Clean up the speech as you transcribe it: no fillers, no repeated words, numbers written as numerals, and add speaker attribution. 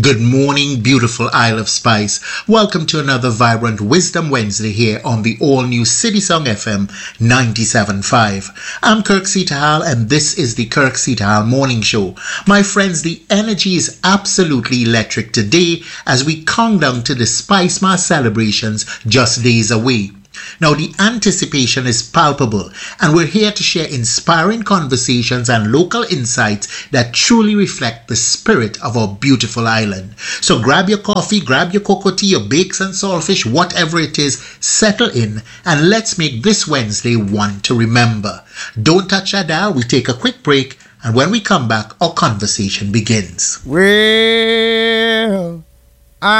Speaker 1: Good morning, beautiful Isle of Spice. Welcome to another vibrant Wisdom Wednesday here on the all-new City Song FM 97.5. I'm Kirk Sitahal and this is the Kirk Sitahal Morning Show. My friends, the energy is absolutely electric today as we count down to the Spice Mass celebrations just days away. Now, the anticipation is palpable, and we're here to share inspiring conversations and local insights that truly reflect the spirit of our beautiful island. So grab your coffee, grab your cocoa tea, your bakes and saltfish, whatever it is, settle in, and let's make this Wednesday one to remember. Don't touch that dial, we take a quick break, and when we come back, our conversation begins.
Speaker 2: Well,